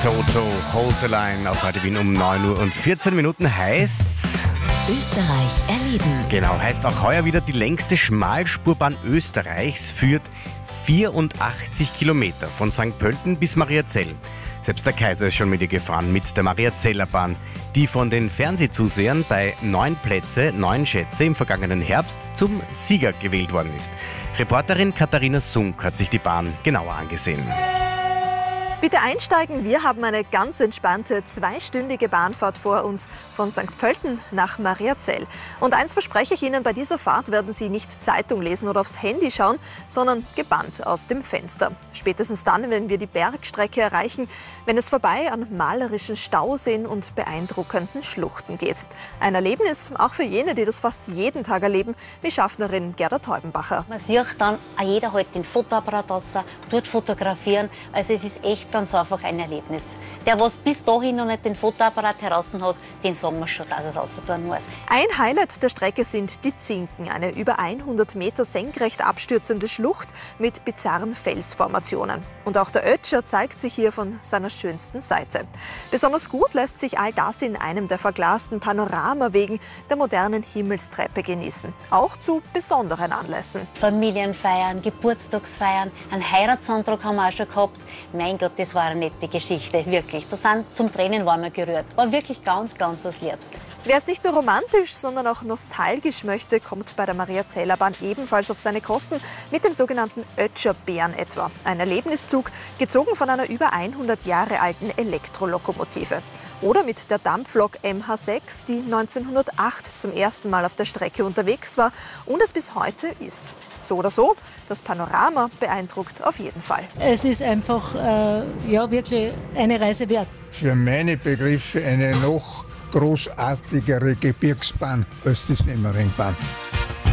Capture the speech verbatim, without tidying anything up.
Toto, Hold the Line auf Radio Wien um neun Uhr und vierzehn Minuten heißt's. Österreich erleben. Genau, heißt auch heuer wieder die längste Schmalspurbahn Österreichs, führt vierundachtzig Kilometer von Sankt Pölten bis Mariazell. Selbst der Kaiser ist schon mit ihr gefahren, mit der Mariazeller Bahn, die von den Fernsehzusehern bei neun Plätze, neun Schätze im vergangenen Herbst zum Sieger gewählt worden ist. Reporterin Katharina Sunk hat sich die Bahn genauer angesehen. Bitte einsteigen, wir haben eine ganz entspannte zweistündige Bahnfahrt vor uns von Sankt Pölten nach Mariazell. Und eins verspreche ich Ihnen, bei dieser Fahrt werden Sie nicht Zeitung lesen oder aufs Handy schauen, sondern gebannt aus dem Fenster. Spätestens dann, wenn wir die Bergstrecke erreichen, wenn es vorbei an malerischen Stauseen und beeindruckenden Schluchten geht. Ein Erlebnis auch für jene, die das fast jeden Tag erleben, wie Schaffnerin Gerda Teubenbacher. Man sieht dann, auch jeder hält den Fotoapparat raus, tut fotografieren. Also es ist echt ganz einfach ein Erlebnis. Der, was bis dahin noch nicht den Fotoapparat heraus hat, den sagen wir schon, dass es auszutun muss. Ein Highlight der Strecke sind die Zinken, eine über hundert Meter senkrecht abstürzende Schlucht mit bizarren Felsformationen. Und auch der Ötscher zeigt sich hier von seiner schönsten Seite. Besonders gut lässt sich all das in einem der verglasten Panoramawegen der modernen Himmelstreppe genießen. Auch zu besonderen Anlässen. Familienfeiern, Geburtstagsfeiern, einen Heiratsantrag haben wir auch schon gehabt. Mein Gott, das war eine nette Geschichte, wirklich. Da sind zum Tränen waren wir gerührt. War wirklich ganz, ganz was Liebes. Wer es nicht nur romantisch, sondern auch nostalgisch möchte, kommt bei der Mariazeller Bahn ebenfalls auf seine Kosten mit dem sogenannten Ötscherbären etwa. Ein Erlebniszug, gezogen von einer über hundert Jahre alten Elektrolokomotive. Oder mit der Dampflok M H sechs, die neunzehnhundertacht zum ersten Mal auf der Strecke unterwegs war und es bis heute ist. So oder so, das Panorama beeindruckt auf jeden Fall. Es ist einfach äh, ja, wirklich eine Reise wert. Für meine Begriffe eine noch großartigere Gebirgsbahn als die Semmeringbahn.